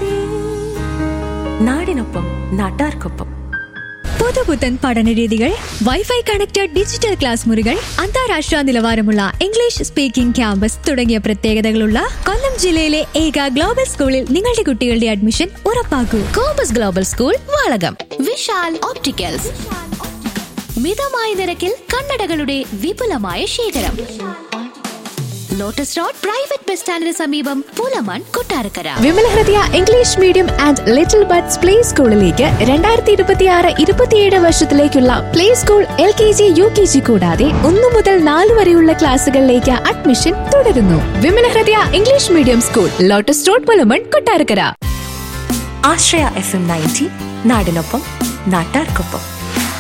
നാടിനൊപ്പം നാട്ടാർക്കൊപ്പം. പുതുപുത്തൻ പഠനരീതികൾ, വൈഫൈ കണക്റ്റഡ് ഡിജിറ്റൽ ക്ലാസ് മുറികൾ, അന്താരാഷ്ട്ര നിലവാരമുള്ള ഇംഗ്ലീഷ് സ്പീക്കിംഗ് ക്യാമ്പസ് തുടങ്ങിയ പ്രത്യേകതകളുള്ള കൊല്ലം ജില്ലയിലെ ഏക ഗ്ലോബൽ സ്കൂളിൽ നിങ്ങളുടെ കുട്ടികളുടെ admission ഉറപ്പാക്കൂ. Compass global school, Valakom. Vishal opticals, മിതമായ നിരക്കിൽ കണ്ണടകളുടെ വിപുലമായ ശേഖരം. ലോട്ടസ് റോഡ് പ്രൈവറ്റ് ബസ് സ്റ്റാൻഡിന് സമീപം, Pulamon, Kottarakkara. Vimala Hridaya English medium and little buds play സ്കൂളിലേക്ക് 2026-27 വർഷത്തിലേക്കുള്ള പ്ലേ സ്കൂൾ LKG UKG കൂടാതെ 1 മുതൽ 4 വരെയുള്ള ക്ലാസുകളിലേക്ക് അഡ്മിഷൻ തുടരുന്നു. Vimala Hridaya English medium school, lotus road, Pulamon, Kottarakkara. ആശ്രയ FM 90 നാടിനൊപ്പം നാട്ടാർക്കൊപ്പം.